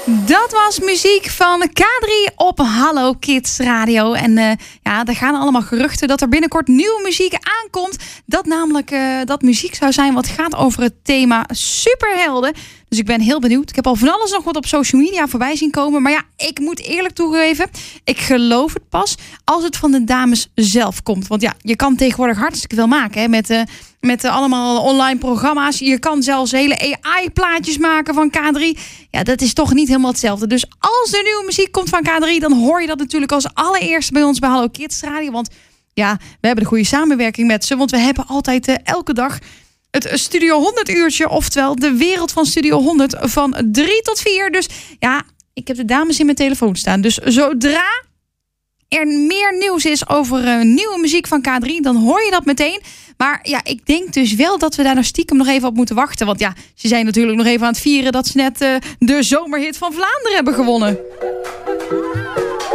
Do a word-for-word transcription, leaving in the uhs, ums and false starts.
Dat was muziek van K drie op Hallo Kids Radio. En uh, ja, er gaan allemaal geruchten dat er binnenkort nieuwe muziek aankomt. Dat namelijk uh, dat muziek zou zijn wat gaat over het thema superhelden. Dus ik ben heel benieuwd. Ik heb al van alles nog wat op social media voorbij zien komen. Maar ja, ik moet eerlijk toegeven, ik geloof het pas als het van de dames zelf komt. Want ja, je kan tegenwoordig hartstikke veel maken hè, met... Uh, Met uh, allemaal online programma's. Je kan zelfs hele A I-plaatjes maken van K drie. Ja, dat is toch niet helemaal hetzelfde. Dus als er nieuwe muziek komt van K drie... dan hoor je dat natuurlijk als allereerste bij ons bij Hallo Kids Radio. Want ja, we hebben de goede samenwerking met ze. Want we hebben altijd uh, elke dag het Studio honderd uurtje. Oftewel de wereld van Studio honderd van drie tot vier. Dus ja, ik heb de dames in mijn telefoon staan. Dus zodra er meer nieuws is over uh, nieuwe muziek van K drie... dan hoor je dat meteen. Maar ja, ik denk dus wel dat we daar nog stiekem nog even op moeten wachten. Want ja, ze zijn natuurlijk nog even aan het vieren... dat ze net uh, de zomerhit van Vlaanderen hebben gewonnen.